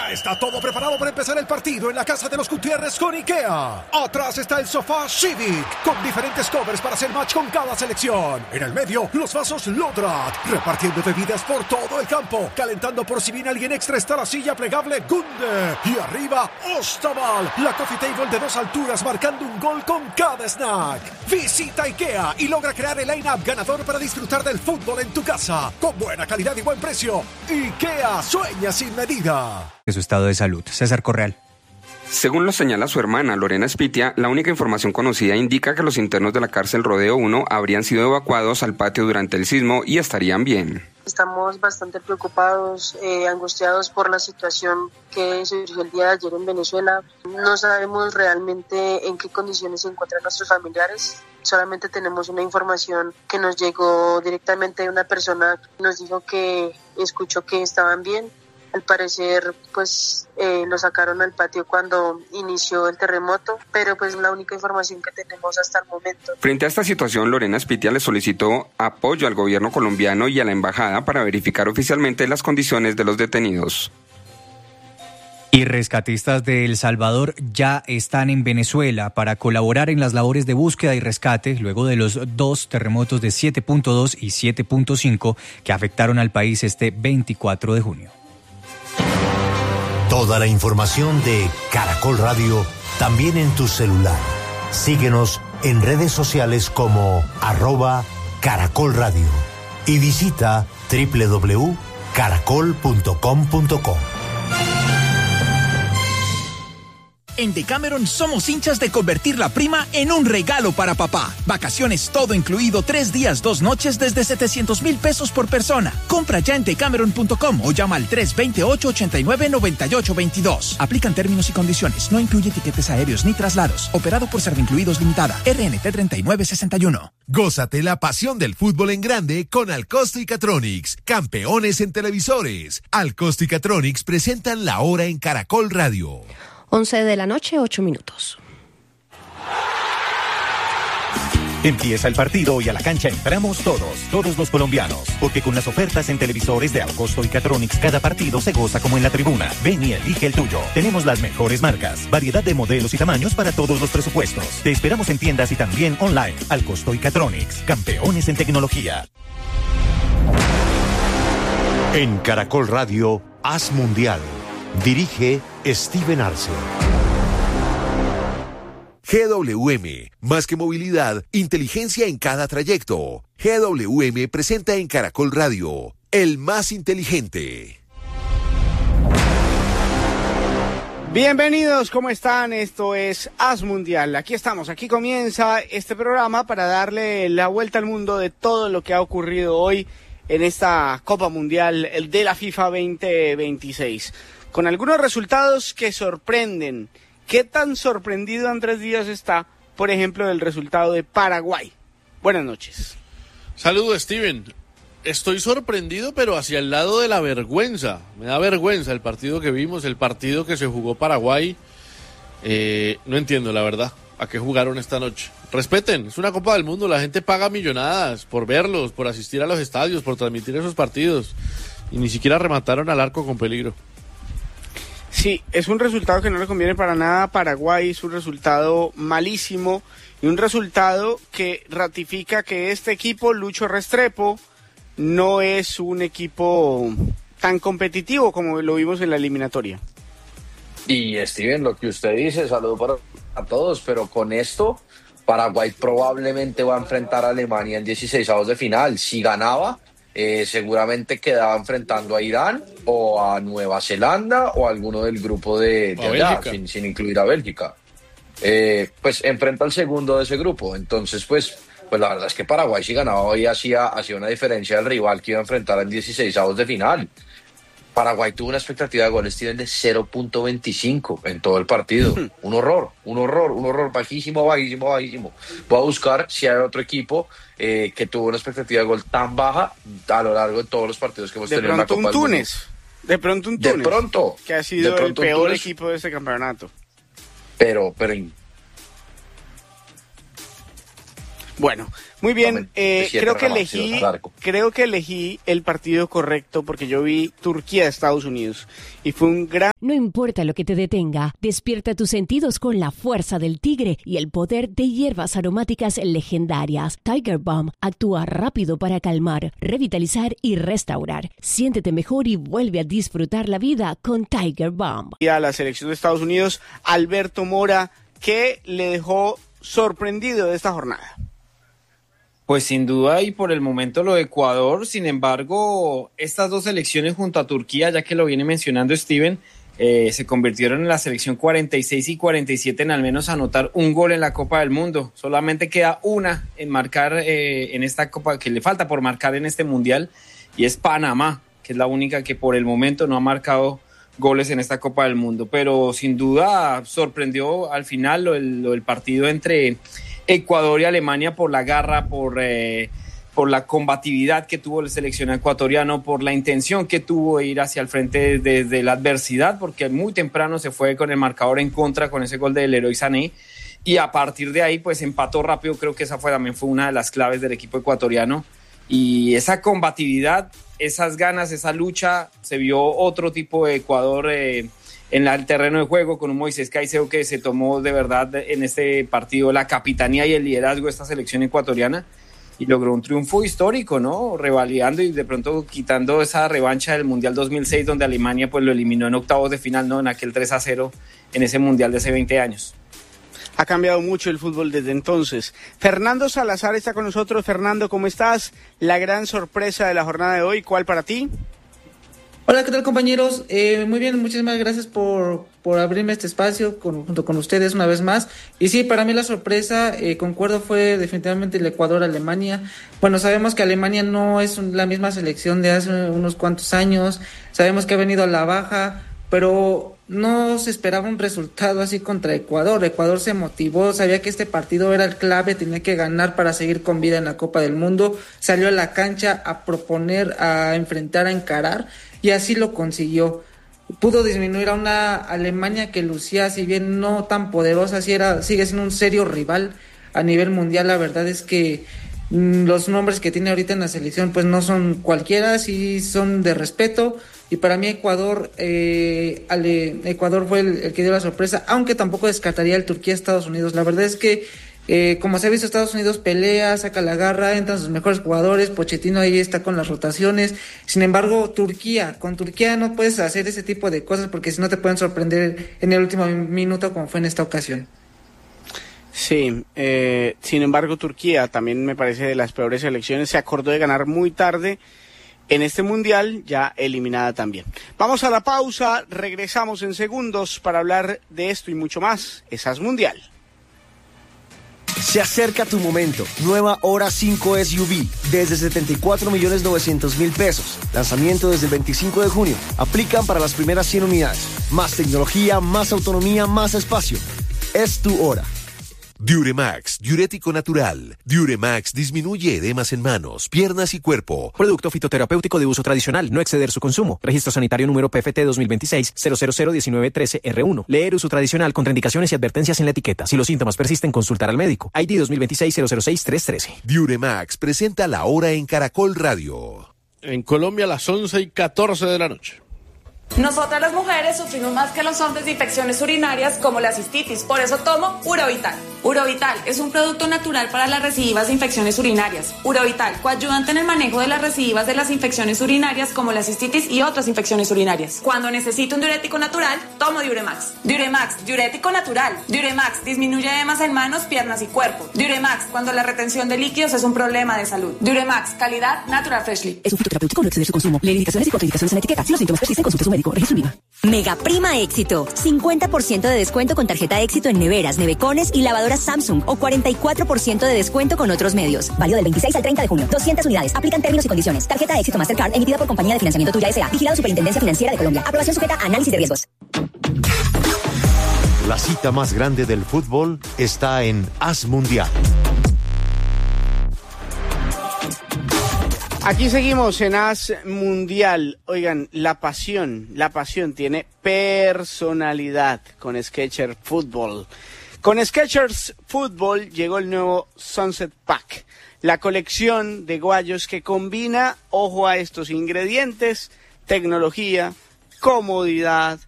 Ya está todo preparado para empezar el partido en la casa de los Gutiérrez con IKEA. Atrás está el sofá Civic, con diferentes covers para hacer match con cada selección. En el medio, los vasos Lodrat, repartiendo bebidas por todo el campo. Calentando por si viene alguien extra está la silla plegable Gunde. Y arriba, Ostaval, la coffee table de 2 alturas marcando un gol con cada snack. Visita IKEA y logra crear el line-up ganador para disfrutar del fútbol en tu casa. Con buena calidad y buen precio. IKEA, sueña sin medida. De su estado de salud. César Correal. Según lo señala su hermana, Lorena Spitia, la única información conocida indica que los internos de la cárcel Rodeo 1 habrían sido evacuados al patio durante el sismo y estarían bien. Estamos bastante preocupados, angustiados por la situación que surgió el día de ayer en Venezuela. No sabemos realmente en qué condiciones se encuentran nuestros familiares. Solamente tenemos una información que nos llegó directamente de una persona que nos dijo que escuchó que estaban bien. Al parecer, pues, lo sacaron al patio cuando inició el terremoto, pero pues la única información que tenemos hasta el momento. Frente a esta situación, Lorena Spitia le solicitó apoyo al gobierno colombiano y a la embajada para verificar oficialmente las condiciones de los detenidos. Y rescatistas de El Salvador ya están en Venezuela para colaborar en las labores de búsqueda y rescate luego de los 2 terremotos de 7.2 y 7.5 que afectaron al país este 24 de junio. Toda la información de Caracol Radio también en tu celular. Síguenos en redes sociales como @Caracol Radio y visita www.caracol.com.co. En Decameron somos hinchas de convertir la prima en un regalo para papá. Vacaciones todo incluido, 3 días, 2 noches desde 700,000 pesos por persona. Compra ya en decameron.com o llama al 328-89-9822. Aplican términos y condiciones. No incluye tiquetes aéreos ni traslados. Operado por Servincluidos Limitada. RNT 3961. Gózate la pasión del fútbol en grande con Alcosto y Catronics. Campeones en televisores. Alcosto y Catronics presentan La Hora en Caracol Radio. 11 de la noche, 8 minutos. Empieza el partido y a la cancha entramos todos los colombianos, porque con las ofertas en televisores de Alcosto y Catronics cada partido se goza como en la tribuna. Ven y elige el tuyo. Tenemos las mejores marcas, variedad de modelos y tamaños para todos los presupuestos. Te esperamos en tiendas y también online. Alcosto y Catronics, campeones en tecnología. En Caracol Radio, Haz Mundial. Dirige Steven Arce. GWM, más que movilidad, inteligencia en cada trayecto. GWM presenta en Caracol Radio, el más inteligente. Bienvenidos, ¿cómo están? Esto es Haz Mundial. Aquí estamos, aquí comienza este programa para darle la vuelta al mundo de todo lo que ha ocurrido hoy en esta Copa Mundial de la FIFA 2026. Con algunos resultados que sorprenden. ¿Qué tan sorprendido Andrés Díaz está, por ejemplo, del resultado de Paraguay? Buenas noches. Saludos, Steven. Estoy sorprendido, pero hacia el lado de la vergüenza. Me da vergüenza el partido que vimos, el partido que se jugó Paraguay. No entiendo, la verdad, a qué jugaron esta noche. Respeten, es una Copa del Mundo, la gente paga millonadas por verlos, por asistir a los estadios, por transmitir esos partidos. Y ni siquiera remataron al arco con peligro. Sí, es un resultado que no le conviene para nada a Paraguay, es un resultado malísimo y un resultado que ratifica que este equipo, Lucho Restrepo, no es un equipo tan competitivo como lo vimos en la eliminatoria. Y Steven, lo que usted dice, saludo para todos, pero con esto Paraguay probablemente va a enfrentar a Alemania en 16avos de final. Si ganaba, seguramente quedaba enfrentando a Irán o a Nueva Zelanda o a alguno del grupo de allá, sin incluir a Bélgica. Pues enfrenta al segundo de ese grupo. Entonces, pues la verdad es que Paraguay, si ganaba hoy, hacía una diferencia del rival que iba a enfrentar en 16avos de final. Paraguay tuvo una expectativa de goles, Steven, de 0.25 en todo el partido. Un horror, bajísimo. Voy a buscar si hay otro equipo que tuvo una expectativa de gol tan baja a lo largo de todos los partidos que hemos tenido en la Copa del Mundo. De pronto un Túnez, que ha sido el peor equipo de este campeonato. Bueno, muy bien. Creo que elegí el partido correcto porque yo vi Turquía-Estados Unidos y fue un gran... No importa lo que te detenga, despierta tus sentidos con la fuerza del tigre y el poder de hierbas aromáticas legendarias. Tiger Balm actúa rápido para calmar, revitalizar y restaurar. Siéntete mejor y vuelve a disfrutar la vida con Tiger Balm. Y a la selección de Estados Unidos, Alberto Mora, ¿qué le dejó sorprendido de esta jornada? Pues sin duda y por el momento lo de Ecuador. Sin embargo, estas dos selecciones junto a Turquía, ya que lo viene mencionando Steven, se convirtieron en la selección 46 y 47 en al menos anotar un gol en la Copa del Mundo. Solamente queda una en marcar en esta Copa, que le falta por marcar en este Mundial, y es Panamá, que es la única que por el momento no ha marcado goles en esta Copa del Mundo. Pero sin duda sorprendió al final lo del partido entre Ecuador y Alemania por la garra, por la combatividad que tuvo el seleccionado ecuatoriano, por la intención que tuvo de ir hacia el frente desde la adversidad, porque muy temprano se fue con el marcador en contra con ese gol del Leroy Sané, y a partir de ahí pues empató rápido. Creo que esa también fue una de las claves del equipo ecuatoriano, y esa combatividad, esas ganas, esa lucha, se vio otro tipo de Ecuador en el terreno de juego, con un Moisés Caicedo que se tomó de verdad en este partido la capitanía y el liderazgo de esta selección ecuatoriana y logró un triunfo histórico, ¿no? Revalidando y de pronto quitando esa revancha del Mundial 2006 donde Alemania pues lo eliminó en octavos de final, ¿no? En aquel 3-0 en ese Mundial de hace 20 años. Ha cambiado mucho el fútbol desde entonces. Fernando Salazar está con nosotros. Fernando, ¿cómo estás? La gran sorpresa de la jornada de hoy, ¿cuál para ti? Hola, ¿qué tal, compañeros? Muy bien, muchísimas gracias por abrirme este espacio junto con ustedes una vez más. Y sí, para mí la sorpresa, concuerdo, fue definitivamente el Ecuador-Alemania. Bueno, sabemos que Alemania no es la misma selección de hace unos cuantos años, sabemos que ha venido a la baja, pero no se esperaba un resultado así contra Ecuador. Ecuador se motivó, sabía que este partido era el clave, tenía que ganar para seguir con vida en la Copa del Mundo, salió a la cancha a proponer, a enfrentar, a encarar, y así lo consiguió. Pudo disminuir a una Alemania que lucía, si bien no tan poderosa, sigue siendo un serio rival a nivel mundial. La verdad es que los nombres que tiene ahorita en la selección pues no son cualquiera, sí son de respeto, y para mí Ecuador fue el que dio la sorpresa, aunque tampoco descartaría el Turquía-Estados Unidos. La verdad es que como se ha visto, Estados Unidos pelea, saca la garra, entran sus mejores jugadores, Pochettino ahí está con las rotaciones. Sin embargo, con Turquía no puedes hacer ese tipo de cosas porque si no te pueden sorprender en el último minuto como fue en esta ocasión. Sí, sin embargo Turquía también me parece de las peores selecciones, se acordó de ganar muy tarde en este Mundial, ya eliminada también. Vamos a la pausa, regresamos en segundos para hablar de esto y mucho más. Es AS Mundial. Se acerca tu momento. Nueva Hora 5 SUV desde 74.900.000 pesos. Lanzamiento desde el 25 de junio. Aplican para las primeras 100 unidades. Más tecnología, más autonomía, más espacio. Es tu hora. Diuremax, diurético natural. Diuremax disminuye edemas en manos, piernas y cuerpo. Producto fitoterapéutico de uso tradicional, no exceder su consumo. Registro sanitario número PFT 2026-0001913R1. Leer uso tradicional, contraindicaciones y advertencias en la etiqueta. Si los síntomas persisten, consultar al médico. ID 2026-006-313. Diuremax presenta La Hora en Caracol Radio. En Colombia a las 11:14 de la noche. Nosotras las mujeres sufrimos más que los hombres de infecciones urinarias como la cistitis, por eso tomo Urovital. Urovital es un producto natural para las recidivas de infecciones urinarias. Urovital, coayudante en el manejo de las recidivas de las infecciones urinarias como la cistitis y otras infecciones urinarias. Cuando necesito un diurético natural, tomo Diuremax. Diuremax, diurético natural. Diuremax disminuye edemas en manos, piernas y cuerpo. Diuremax, cuando la retención de líquidos es un problema de salud. Diuremax, calidad Natural Freshly. Es un fitoterapéutico, no exceder su consumo. Lee indicaciones y contraindicaciones en la etiqueta. Si los síntomas persisten, consulte a su médico. Registro IVA. Mega Prima Éxito. 50% de descuento con tarjeta Éxito en neveras, nevecones y lavadoras Samsung o 44% de descuento con otros medios. Válido del 26 al 30 de junio. 200 unidades. Aplican términos y condiciones. Tarjeta Éxito Mastercard emitida por Compañía de Financiamiento Tuya S.A. Vigilado Superintendencia Financiera de Colombia. Aprobación sujeta a análisis de riesgos. La cita más grande del fútbol está en AS Mundial. Aquí seguimos en AS Mundial. Oigan, la pasión tiene personalidad con Skechers Fútbol. Con Skechers Football llegó el nuevo Sunset Pack, la colección de guayos que combina, ojo a estos ingredientes, tecnología, comodidad,